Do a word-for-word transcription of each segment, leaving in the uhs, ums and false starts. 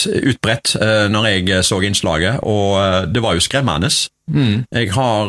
utbredt uh, når jeg så innslaget, og uh, det var jo skremmende. Mm. Jeg har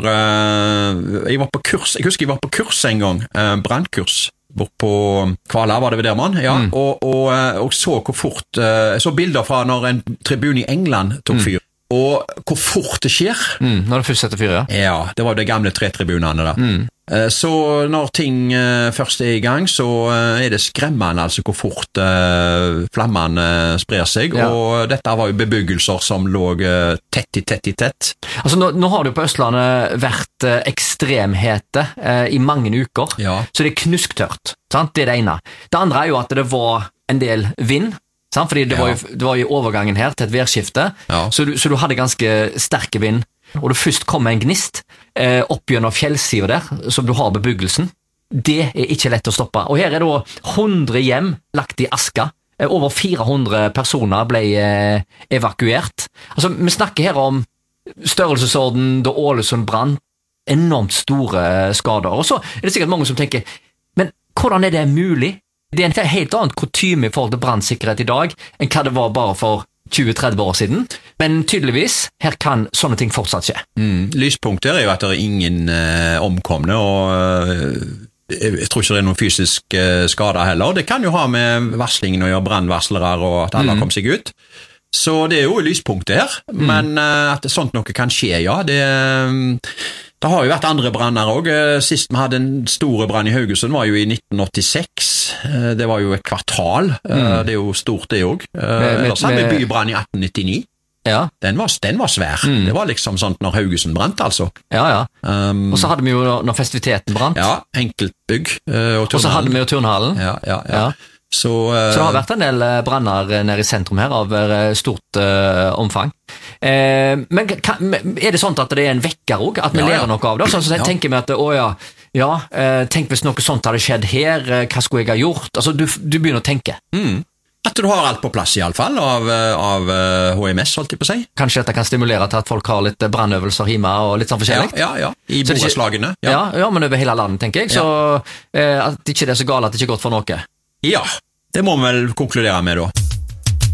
uh, jeg var på kurs, jeg husker jeg var på kurs en gang, uh, brandkurs, bort på Kvala, var det ved der man? Ja, mm. og, og, og så hvor fort, uh, jeg så bilder fra når en tribun i England tok fyr, mm. og hvor fort det skjer. Mm, når det først setter fyr, ja. Ja, det var de gamle tre-tribunene da. Mm. Så når ting først er i gang, så er det skremmende altså hvor fort flammene sprer seg, ja. Og dette var jo bebyggelser som lå tett i tett i tett. Altså nå, nå har det jo på Østlandet vært ekstremhete eh, i mange uker, ja. Så det er knusktørt, sant? Det er det ene. Det andre er jo at det var en del vind, sant? Fordi det, ja. var jo, det var jo overgangen her til et værskifte, ja. så, du, så du hadde ganske sterke vind, og det først kom en gnist eh, opp gjennom fjellsider der, som du har bebyggelsen. Det er ikke lett å stoppe. Og her er det hundre hjem lagt i aska. Eh, over fire hundre personer ble eh, evakuert. Altså, vi snakker her om størrelsesorden da Ålesund brann, enormt store skader. Og så er det sikkert mange som tenker, men hvordan er det mulig? Det er en helt annen kutyme i forhold til brannsikkerhet i dag, enn hva det var bare for tjue til tretti år siden, men tydeligvis, her kan sånne ting fortsatt skje. Mm. Lyspunktet er jo at det er ingen eh, omkomne, og eh, jeg tror ikke det er noen fysisk eh, skader heller. Det kan jo ha med varslingen å gjøre, brannvarslere og at alle mm. kom seg ut. Så det er jo lyspunktet her, mm. men eh, at sånt noe kan skje, ja, det Det har jo vært andre branner også. Sist vi hadde en store brann i Haugesund var jo i nitten åttiseks. Det var jo et kvartal. Mm. Det er jo stort det også. Ellers hadde vi bybrann i atten nittini. Ja. Den var, den var svær. Mm. Det var liksom sånn når Haugesund brant, altså. Ja, ja. Um, og så hadde vi jo når festiviteten brant. Ja, enkeltbygg. Uh, og, og så hadde vi jo turnhallen. Ja, ja, ja. ja. Så, uh, så det har vært en del branner nede i sentrum her av stort uh, omfang. Uh, men kan, er det sånn at det er en vekker også, at vi ja, lærer ja. Noe av det? Sånn, så ja. Tenker vi at, å ja, ja uh, tenk hvis noe sånt hadde skjedd her, uh, hva skulle jeg ha gjort? Altså, du, du begynner å tenke. Mm. At du har alt på plass i alle fall, av, av H M S, holdt jeg på å si. Kanskje dette kan stimulere til at folk har litt brannøvelser hjemme og litt sånn forskjellig? Ja, ja, ja. I borettslagene. Ja. Ja, ja, men over hele landet, tenker jeg. Så ja. uh, at det ikke er så galt at det ikke er godt for noe. Ja, det må vi vel konkludere med da.